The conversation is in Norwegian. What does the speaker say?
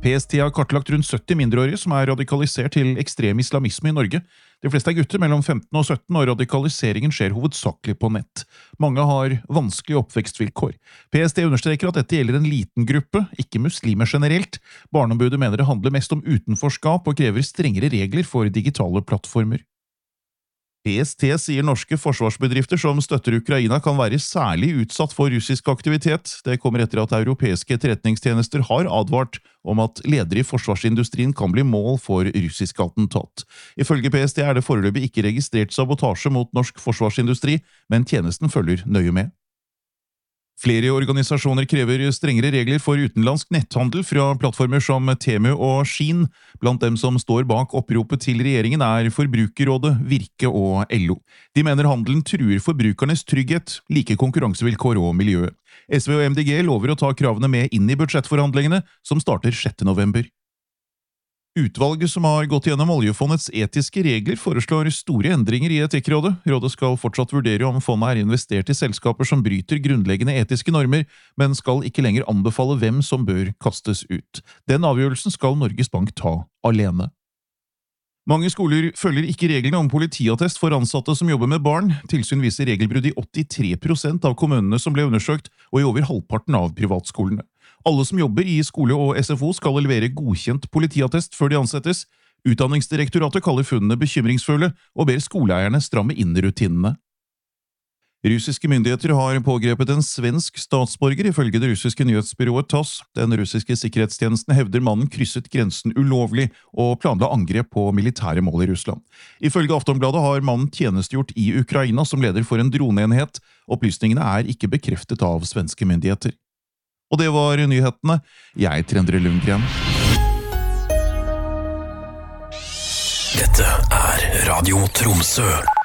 PST har kartlagt rundt 70 mindreårige som radikalisert til ekstrem islamisme i Norge. De fleste gutter mellom 15 og 17, og radikaliseringen skjer hovedsakelig på nett. Mange har vanskelige oppvekstvilkår. PST understreker at dette gjelder en liten gruppe, ikke muslimer generelt. Barneombudet mener det handler mest om utenforskap og krever strengere regler for digitale plattformer. PST sier norske forsvarsbedrifter som støtter Ukraina kan være særlig utsatt for russisk aktivitet. Det kommer etter at europeiske etterretningstjenester har advart om at ledere i forsvarsindustrien kan bli mål for russisk attentat. Ifølge PST det foreløpig ikke registrert sabotasje mot norsk forsvarsindustri, men tjenesten følger nøye med. Flere organisasjoner krever strengere regler for utenlandsk netthandel fra plattformer som Temu og Shein. Blant dem som står bak oppropet til regjeringen Forbrukerrådet, Virke og LO. De mener handelen truer forbrukernes trygghet, like konkurransevilkår og miljøet. SV og MDG lover å ta kravene med inn i budsjettforhandlingene, som starter 6. november. Utvalget som har gått gjennom oljefondets etiske regler foreslår store endringer i Etikkrådet. Rådet skal fortsatt vurdere om fondet investert i selskaper som bryter grunnleggende etiske normer, men skal ikke lenger anbefale hvem som bør kastes ut. Den avgjørelsen skal Norges Bank ta alene. Mange skoler følger ikke reglene om politiattest for ansatte som jobber med barn. Tilsyn viser regelbrudd i 83% av kommunene som ble undersøkt, og i over halvparten av privatskolene. Alle som jobber i skole og SFO skal levere godkjent politiattest før de ansettes. Utdanningsdirektoratet kaller funnene bekymringsfulle og ber skoleeierne stramme inn rutinene. Russiske myndigheter har pågrepet en svensk statsborger ifølge det russiske nyhetsbyrået TASS. Den russiske sikkerhetstjenesten hevder mannen krysset grensen ulovlig og planla angrep på militære mål i Russland. Ifølge Aftonbladet har mannen tjenestegjort i Ukraina som leder for en droneenhet. Opplysningene ikke bekreftet av svenske myndigheter. Og det var nyhetene. Jeg Endre Lundgren. Dette Radio Tromsø.